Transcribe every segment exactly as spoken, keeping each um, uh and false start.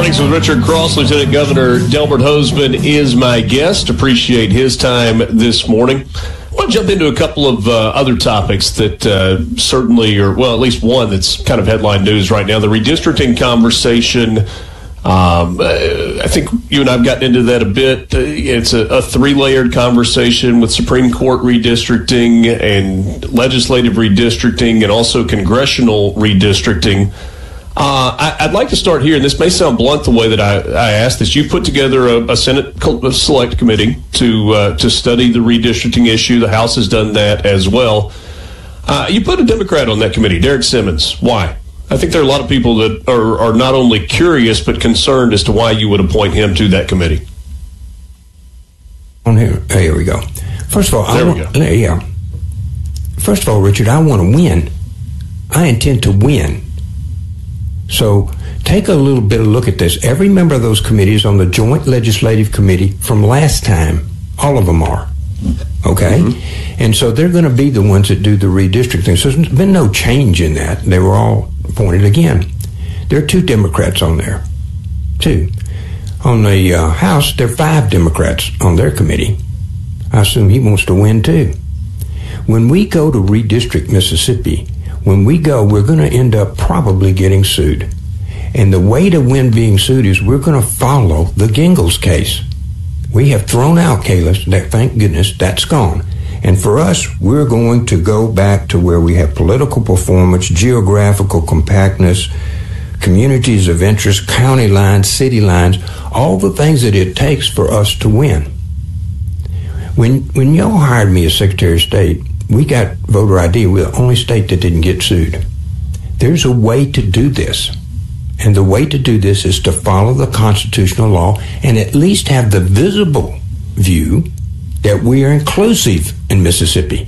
Mornings with Richard Cross. Lieutenant Governor Delbert Hosemann is my guest. Appreciate his time this morning. I want to jump into a couple of uh, other topics that uh, certainly are, well, at least one that's kind of headline news right now. The redistricting conversation, um, I think you and I have gotten into that a bit. It's a, a three-layered conversation with Supreme Court redistricting and legislative redistricting and also congressional redistricting. Uh, I, I'd like to start here, and this may sound blunt the way that I, I asked this. You put together a, a Senate Select Committee to uh, to study the redistricting issue. The House has done that as well. Uh, you put a Democrat on that committee, Derek Simmons. Why? I think there are a lot of people that are, are not only curious but concerned as to why you would appoint him to that committee. On here, here we go. First of all, there I we want, go. Yeah. First of all, Richard, I want to win. I intend to win. So take a little bit of a look at this. Every member of those committees on the Joint Legislative Committee from last time, all of them are. Okay? Mm-hmm. And so they're going to be the ones that do the redistricting. So there's been no change in that. They were all appointed again. There are two Democrats on there. Two. On the uh, House, there are five Democrats on their committee. I assume he wants to win too. When we go to redistrict Mississippi, when we go, we're going to end up probably getting sued. And the way to win being sued is we're going to follow the Gingles case. We have thrown out Kalis. That, thank goodness, that's gone. And for us, we're going to go back to where we have political performance, geographical compactness, communities of interest, county lines, city lines, all the things that it takes for us to win. When, when y'all hired me as Secretary of State, we got voter I D. We're the only state that didn't get sued. There's a way to do this. And the way to do this is to follow the constitutional law and at least have the visible view that we are inclusive in Mississippi.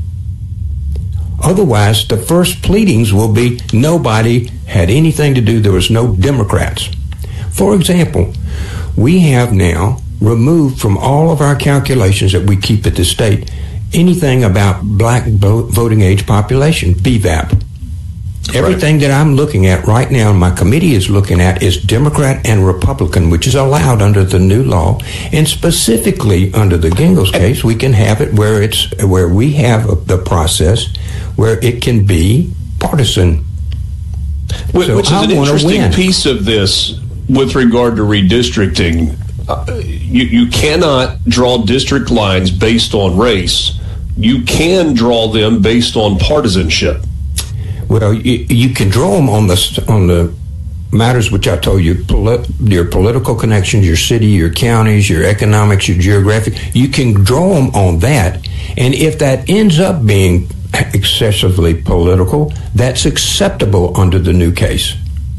Otherwise, the first pleadings will be nobody had anything to do. There was no Democrats. For example, we have now removed from all of our calculations that we keep at the state anything about black voting age population, B V A P. Everything right. that I'm looking at right now, and my committee is looking at, is Democrat and Republican, which is allowed under the new law. And specifically under the Gingles case, we can have it where it's where we have the process where it can be partisan. Which, so which is I an interesting win. piece of this with regard to redistricting. Uh, you, you cannot draw district lines based on race. You can draw them based on partisanship. Well, you, you can draw them on the on the matters which I told you, polit, your political connections, your city, your counties, your economics, your geographic. You can draw them on that, and if that ends up being excessively political, that's acceptable under the new case.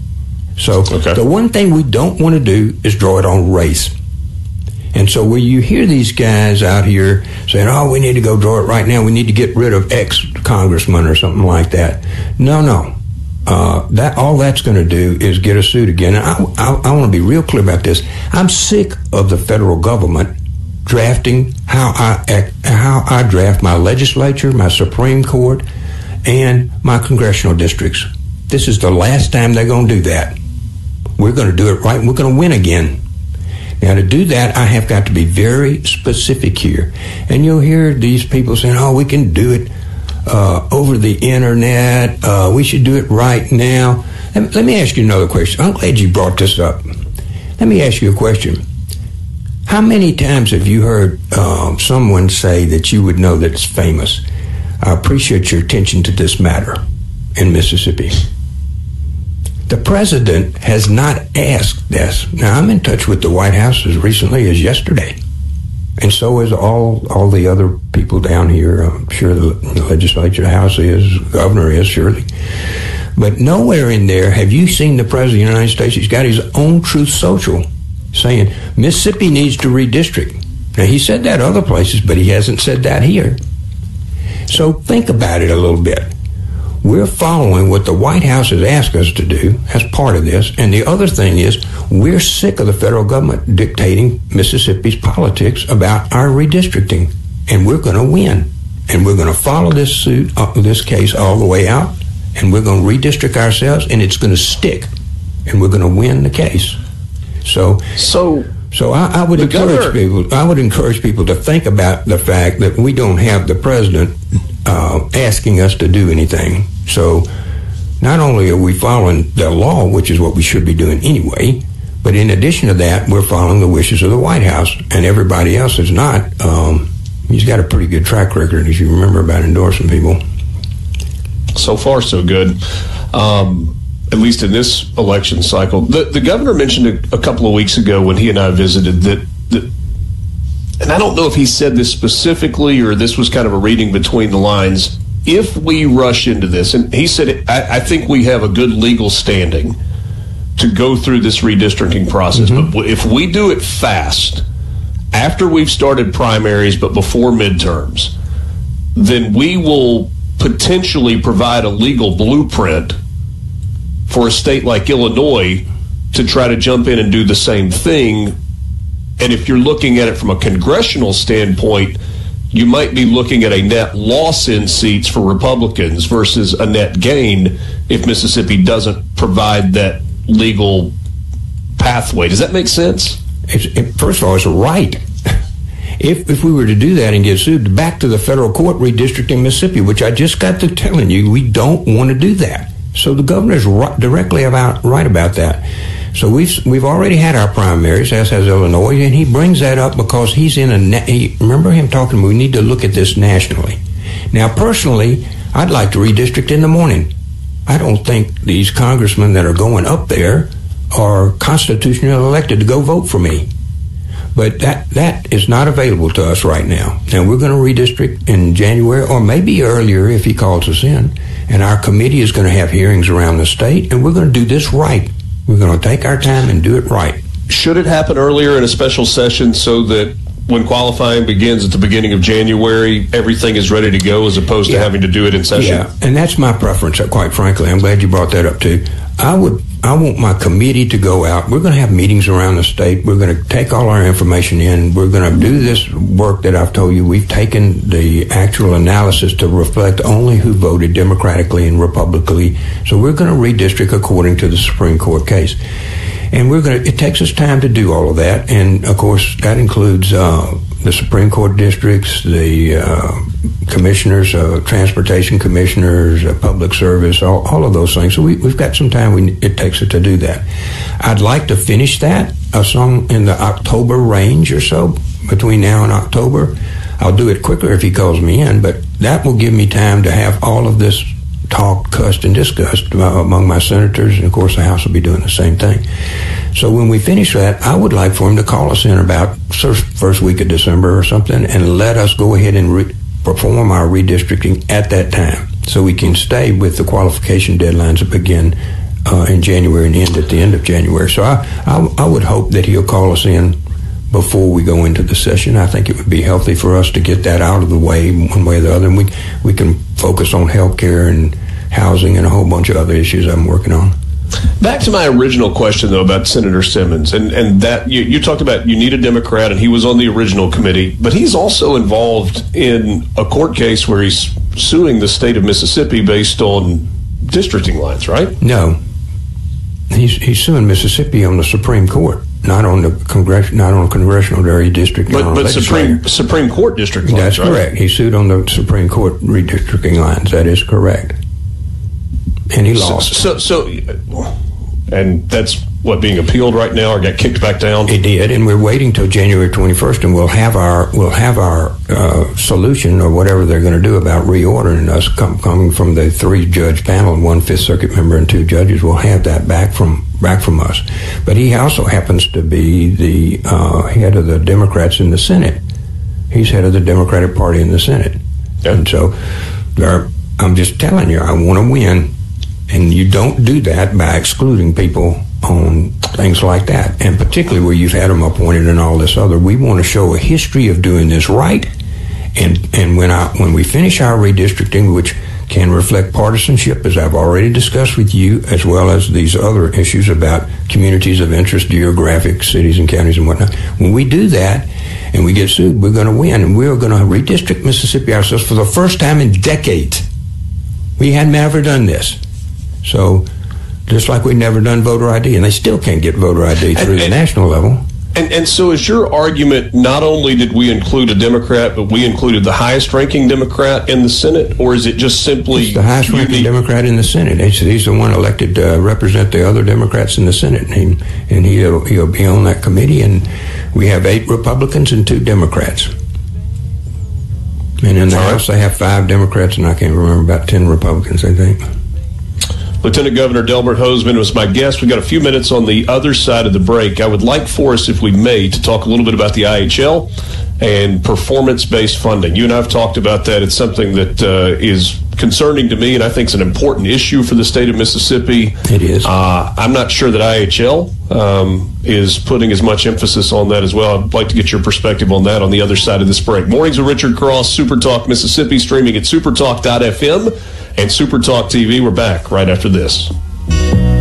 So okay. The one thing we don't want to do is draw it on race. And so when you hear these guys out here saying, oh, we need to go draw it right now, we need to get rid of X congressman or something like that. No, no. Uh, that all that's going to do is get us sued again. And I, I, I want to be real clear about this. I'm sick of the federal government drafting how I act, how I draft my legislature, my Supreme Court, and my congressional districts. This is the last time they're going to do that. We're going to do it right, and we're going to win again. Now, to do that, I have got to be very specific here. And you'll hear these people saying, oh, we can do it uh, over the internet. Uh, we should do it right now. Let, let me ask you another question. I'm glad you brought this up. Let me ask you a question. How many times have you heard uh, someone say that you would know that it's famous? I appreciate your attention to this matter in Mississippi. The president has not asked this. Now, I'm in touch with the White House as recently as yesterday. And so is all all the other people down here. I'm sure the legislature, the House is, the governor is, surely. But nowhere in there have you seen the president of the United States. He's got his own Truth Social saying Mississippi needs to redistrict. Now, he said that other places, but he hasn't said that here. So think about it a little bit. We're following what the White House has asked us to do as part of this. And the other thing is, we're sick of the federal government dictating Mississippi's politics about our redistricting. And we're going to win. And we're going to follow this suit, uh, this case all the way out. And we're going to redistrict ourselves, and it's going to stick. And we're going to win the case. So, so, so I, I would encourage governor, people. I would encourage people to think about the fact that we don't have the president uh, asking us to do anything. So, not only are we following the law, which is what we should be doing anyway, but in addition to that, we're following the wishes of the White House, and everybody else is not. Um, he's got a pretty good track record, as you remember, about endorsing people. So far, so good. Um, at least in this election cycle. The, the governor mentioned a, a couple of weeks ago when he and I visited that, that, and I don't know if he said this specifically or this was kind of a reading between the lines, if we rush into this, and he said, I, I think we have a good legal standing to go through this redistricting process, mm-hmm. but if we do it fast, after we've started primaries but before midterms, then we will potentially provide a legal blueprint for a state like Illinois to try to jump in and do the same thing. And if you're looking at it from a congressional standpoint, you might be looking at a net loss in seats for Republicans versus a net gain if Mississippi doesn't provide that legal pathway. Does that make sense? It's, it, first of all, it's a right. If if we were to do that and get sued, back to the federal court redistricting Mississippi, which I just got to telling you, we don't want to do that. So the governor's right, directly about right about that. So we've we've already had our primaries, as has Illinois, and he brings that up because he's in a. He, remember him talking. We need to look at this nationally. Now, personally, I'd like to redistrict in the morning. I don't think these congressmen that are going up there are constitutionally elected to go vote for me. But that that is not available to us right now. Now, we're going to redistrict in January, or maybe earlier if he calls us in. And our committee is going to have hearings around the state, and we're going to do this right. We're going to take our time and do it right. Should it happen earlier in a special session so that when qualifying begins at the beginning of January, everything is ready to go as opposed yeah. to having to do it in session? Yeah, and that's my preference, quite frankly. I'm glad you brought that up, too. I would. I want my committee to go out. We're going to have meetings around the state. We're going to take all our information in. We're going to do this work that I've told you. We've taken the actual analysis to reflect only who voted Democratically and Republically. So we're going to redistrict according to the Supreme Court case. And we're going to, it takes us time to do all of that. And, of course, that includes uh, the Supreme Court districts, the uh, commissioners, uh, transportation commissioners, uh, public service, all, all of those things. So we, we've got some time we, it takes it to do that. I'd like to finish that uh, some in the October range or so, between now and October. I'll do it quicker if he calls me in, but that will give me time to have all of this talked, cussed, and discussed uh, among my senators, and of course the House will be doing the same thing. So when we finish that, I would like for him to call us in about first week of December or something and let us go ahead and re- perform our redistricting at that time, so we can stay with the qualification deadlines that begin uh, in January and end at the end of January. So I, I, I would hope that he'll call us in before we go into the session. I think it would be healthy for us to get that out of the way one way or the other, and we we can focus on health care and housing and a whole bunch of other issues I'm working on. Back to my original question, though, about Senator Simmons, and, and that you, you talked about you need a Democrat, and he was on the original committee, but he's also involved in a court case where he's suing the state of Mississippi based on districting lines, right? No. He's he's suing Mississippi on the Supreme Court, not on the Congress, not on congressional redistricting. But, but Supreme Supreme Court district lines. That's right? correct. He sued on the Supreme Court redistricting lines. That is correct, and he lost. So, so, so and that's what being appealed right now, or got kicked back down. It did, and we're waiting till January twenty-first, and we'll have our we'll have our uh, solution or whatever they're going to do about reordering us, com- coming from the three judge panel and one Fifth Circuit member and two judges. We'll have that back from back from us. But he also happens to be the uh, head of the Democrats in the Senate. He's head of the Democratic Party in the Senate, yeah. And so there, I'm just telling you, I want to win, and you don't do that by excluding people on things like that, and particularly where you've had them appointed and all this other. We want to show a history of doing this right, and and when I when we finish our redistricting, which can reflect partisanship, as I've already discussed with you, as well as these other issues about communities of interest, geographic cities and counties and whatnot. When we do that and we get sued, we're going to win, and we're going to redistrict Mississippi ourselves for the first time in decades. We hadn't ever done this. So just like we've never done voter I D, and they still can't get voter I D through and, the and, national level. And, and so is your argument, not only did we include a Democrat, but we included the highest-ranking Democrat in the Senate, or is it just simply... It's the highest-ranking unique? Democrat in the Senate. He's, he's the one elected to represent the other Democrats in the Senate, and, he, and he'll, he'll be on that committee, and we have eight Republicans and two Democrats. And in the All House, right. they have five Democrats, and I can't remember, about ten Republicans, I think. Lieutenant Governor Delbert Hosemann was my guest. We've got a few minutes on the other side of the break. I would like for us, if we may, to talk a little bit about the I H L and performance-based funding. You and I have talked about that. It's something that uh, is concerning to me, and I think it's an important issue for the state of Mississippi. It is. Uh, I'm not sure that I H L um, is putting as much emphasis on that as well. I'd like to get your perspective on that on the other side of this break. Mornings with Richard Cross, Super Talk Mississippi, streaming at supertalk dot f m and Super Talk T V. We're back right after this.